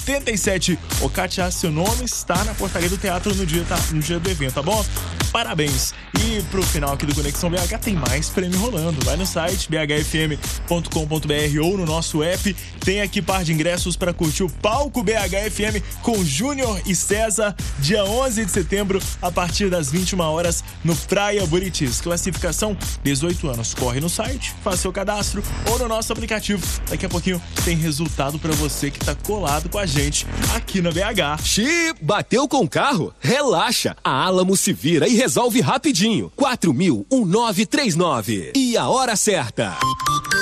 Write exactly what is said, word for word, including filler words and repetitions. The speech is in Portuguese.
oitenta e sete. Ô, Kátia, seu nome está na portaria do teatro no dia, tá, no dia do evento, tá bom? Parabéns. E pro final aqui do Conexão B H tem mais prêmio rolando. Vai no site b h f m ponto com ponto b r ou no nosso app. Tem aqui par de ingressos para curtir o Palco B H F M com Júnior e César, dia onze de setembro, a partir das vinte e uma horas, no Praia Buritis. Classificação dezoito anos. Corre no site, faz seu cadastro ou no nosso aplicativo. Daqui a pouquinho tem resultado para você que tá colado com a gente aqui na B H. Xiii, bateu com o carro? Relaxa, a Alamo se vira e resolve rapidinho. quatro mil, um nove três nove. E a hora certa.